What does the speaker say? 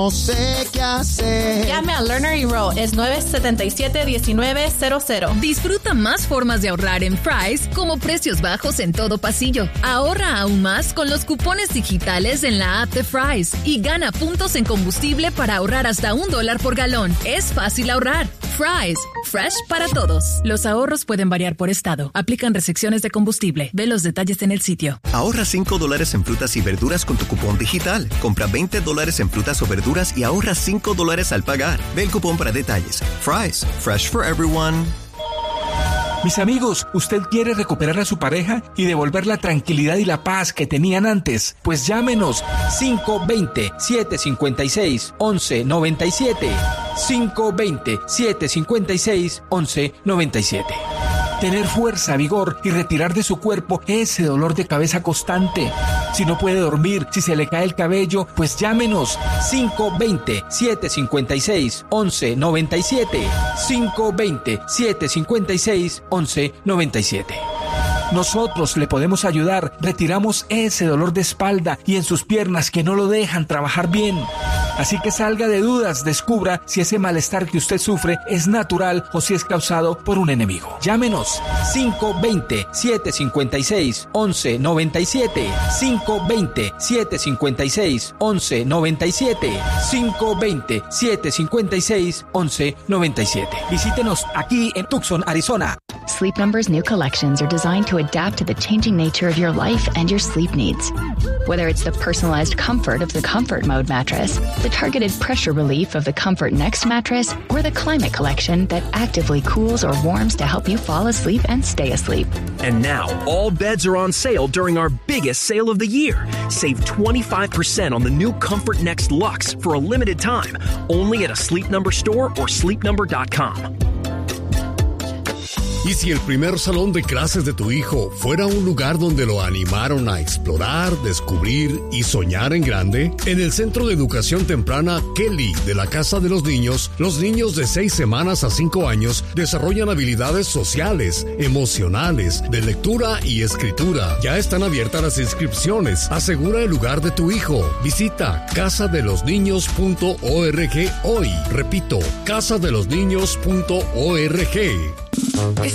No sé qué hacer. Llame a Lerner y Rowe, es 977-1900. Disfruta más formas de ahorrar en Fry's, como precios bajos en todo pasillo. Ahorra aún más con los cupones digitales en la app de Fry's y gana puntos en combustible para ahorrar hasta $1 por galón. Es fácil ahorrar. Fry's, fresh para todos. Los ahorros pueden variar por estado. Aplican restricciones de combustible. Ve los detalles en el sitio. Ahorra $5 en frutas y verduras con tu cupón digital. Compra $20 en frutas o verduras y ahorra $5 al pagar. Ve el cupón para detalles. Fry's, fresh for everyone. Mis amigos, ¿usted quiere recuperar a su pareja y devolver la tranquilidad y la paz que tenían antes? Pues llámenos 520-756-1197. 520-756-1197. Tener fuerza, vigor y retirar de su cuerpo ese dolor de cabeza constante. Si no puede dormir, si se le cae el cabello, pues llámenos 520-756-1197. 520-756-1197. Nosotros le podemos ayudar. Retiramos ese dolor de espalda y en sus piernas que no lo dejan trabajar bien. Así que salga de dudas, descubra si ese malestar que usted sufre es natural o si es causado por un enemigo. Llámenos 520-756-1197. 520-756-1197. 520-756-1197. Visítenos aquí en Tucson, Arizona. Sleep Number's new collections are designed to adapt to the changing nature of your life and your sleep needs. Whether it's the personalized comfort of the Comfort Mode mattress, the targeted pressure relief of the Comfort Next mattress, or the Climate Collection that actively cools or warms to help you fall asleep and stay asleep. And now, all beds are on sale during our biggest sale of the year. Save 25% on the new Comfort Next Luxe for a limited time, only at a Sleep Number store or sleepnumber.com. ¿Y si el primer salón de clases de tu hijo fuera un lugar donde lo animaron a explorar, descubrir y soñar en grande? En el Centro de Educación Temprana Kelly de la Casa de los Niños de 6 semanas a 5 años desarrollan habilidades sociales, emocionales, de lectura y escritura. Ya están abiertas las inscripciones. Asegura el lugar de tu hijo. Visita casadelosniños.org hoy. Repito, casadelosniños.org.